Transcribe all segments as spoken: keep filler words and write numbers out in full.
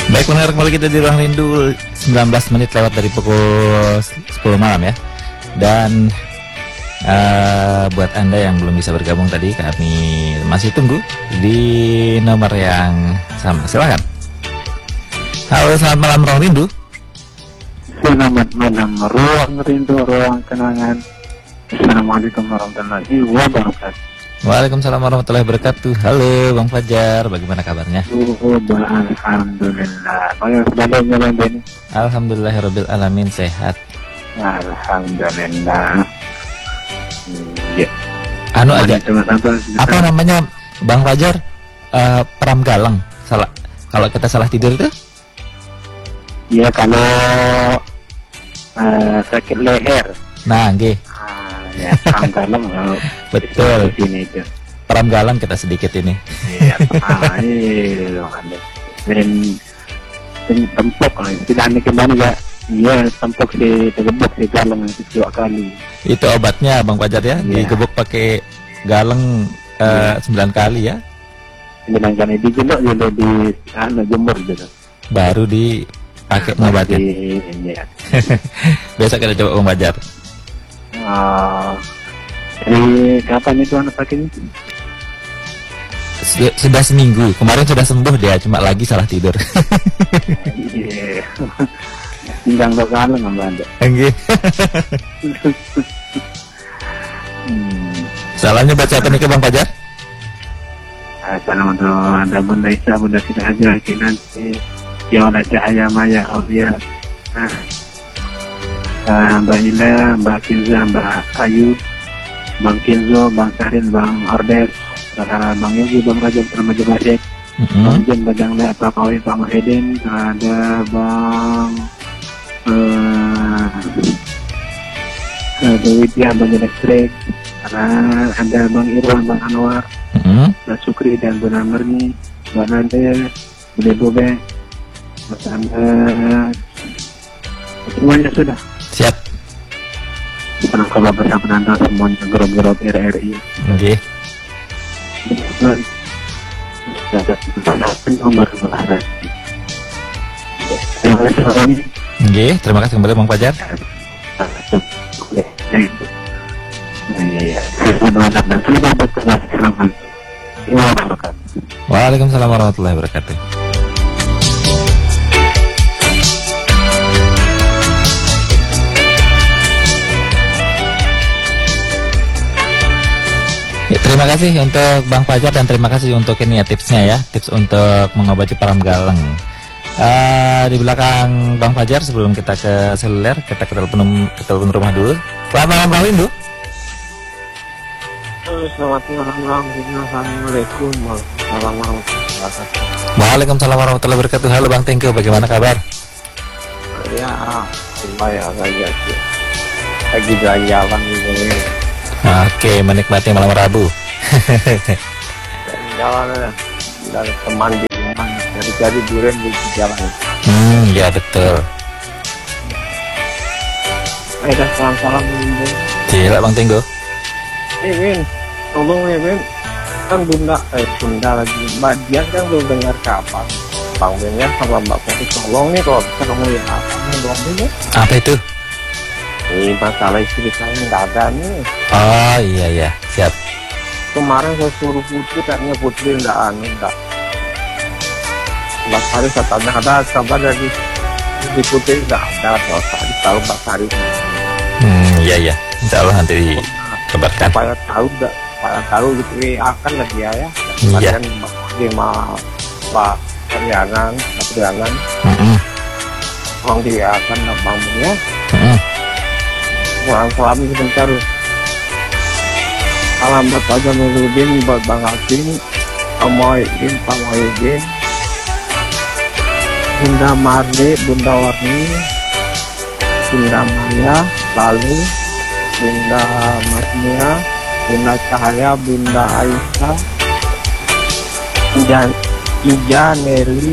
Baik, pendengar, kembali kita di Ruang Rindu. Sembilan belas menit lewat dari pukul sepuluh malam ya. Dan uh, buat Anda yang belum bisa bergabung tadi, kami masih tunggu di nomor yang sama. Silakan. Halo, selamat malam Ruang Rindu. Selamat malam Ruang Rindu, Ruang Kenangan. Assalamualaikum warahmatullahi wabarakatuh. Waalaikumsalam warahmatullahi wabarakatuh. Halo Bang Fajar, bagaimana kabarnya? Oh, alhamdulillah. Bagaimana ini? Alhamdulillahirabbil alamin, sehat. Alhamdulillah. Hmm, ya. Anu ada apa, apa namanya Bang Fajar? Uh, Pram galang. Salah. Kalau kita salah tidur itu? Ya, kalau uh, sakit leher. Nah, nggih. Ya, pram galang. Betul. Ini itu. Pram galang kita sedikit ini. Iya, ah, iya, dan tempok lah. Tidak aneh kemana ya? Iya, tempok di tergebuk di galang itu dua kali. Itu obatnya Bang Fajar ya? Iya. Digebuk pakai galang uh, sembilan kali ya? Sembilan kali dijelok jadi di anu jemur gitu. Baru dipakai ngobatin. Iya. Besok kita coba Bang Fajar. Uh, dari kapan itu anak pakai ini? Sudah, sudah seminggu. Kemarin sudah sembuh dia, cuma lagi salah tidur. Iya. Tinggal lokal nggak ada. Enggak. Hmm. Salahnya baca apa nih ke Bang Fajar? Assalamualaikum untuk Anda Bunda Isa, Bunda Siti Hajar, Kinanti, Yola Cahaya Maya, Aulia, nah, uh, Mbak Ila, Mbak Kinza, Mbak Ayu, Bang Kinzo, Bang Sarin, Bang Ordes, saudara Bang Yogi, Bang Raja, Termaja Basek, Mm-hmm. Bang Jen, Badang Le, Pak Kawi, Pak Muhyiddin, ada Bang uh, uh, Dewi Tia, Bang Elektrik, ada Bang Irwan, Bang Anwar, Mm-hmm. Mbak Sukri dan Bu Namerni, Mbak Nande, Bude Bobe, Mas Anda, semuanya sudah. Siap. Senang kabar bersama Anda semuanya grup-grup R R I. Oke. Nomor berharap. Terima kasih orangnya. Oke, terima kasih kembali Bang Fajar. Waalaikumsalam warahmatullahi wabarakatuh. Ya, terima kasih untuk Bang Fajar dan terima kasih untuk ini ya tipsnya ya, tips untuk mengobati pram galang. Uh, di belakang Bang Fajar sebelum kita ke seluler, kita ke telepon, ke telepon rumah dulu. Selamat malam Bang Windu. Selamat malam, Assalamualaikum warahmatullahi wabarakatuh. Waalaikumsalam warahmatullahi wabarakatuh. Halo Bang Tengko, bagaimana kabar? Ya, lumayan aja sih. Lagi jalan-jalan gitu. Oke, menikmati malam Rabu. Jalan ya, dari teman di rumah, dari jadi durian di jalan. Hmm, ya betul. Eh, dah salam-salam Win. Gila Bang Tengko. Eh Win, tolong ya Win. Kan Bunda, eh Bunda lagi, Mbak Dian kan belum dengar kapan. Bang Winnya sama Mbak Putri tolong nih kalau bisa kamu lihat apa nih Bang Win ya. Apa itu? Ini masalah istri saya nggak ada nih. Oh iya ya, siap. Kemarin saya suruh Putri, katanya Putri nggak anu nggak. Mbak Sari saya tanya ada kabar dari di Putri nggak ada. Mbak Sari tahu Mbak Sari. Hmm, iya ya. Insya Allah nanti dikabarkan. Supaya tahu nggak, supaya tahu gitu akan lah dia ya. Iya. Kemudian Mbak dia mau Pak Trianan, Pak Trianan, Mm-mm. orang dia akan bangunnya. Mm-mm. Orang suami sebentar. Salam buat Pak Jamaluddin, buat Bang Hakim, Pak Muhyiddin, Pak Muhyiddin, Bunda Marni, Bunda Warni, Bunda Maya, lalu Bunda Masnia, Bunda Cahaya, Bunda Aisyah, dan Ija, Nelly,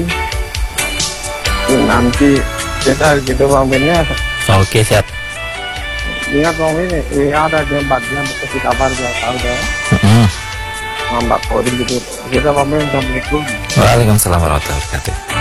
nanti kita gitu bangunnya. Oke, siap. Ingat Bang ini, W A ada di tempat dia kasih kabar dia tahu deh. Mm-hmm. Mbak Kodi gitu. Kita pamit, assalamualaikum. Waalaikumsalam warahmatullahi wabarakatuh.